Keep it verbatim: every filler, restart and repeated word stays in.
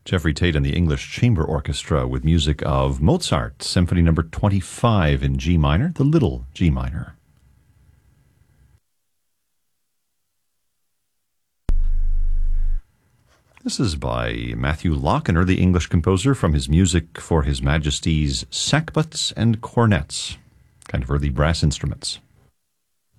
Jeffrey Tate and the English Chamber Orchestra with music of Mozart, Symphony Number twenty-five in G minor, the Little G minor. This is by Matthew Lochner, the English composer, from his Music for His Majesty's Sackbuts and Cornets, kind of early brass instruments.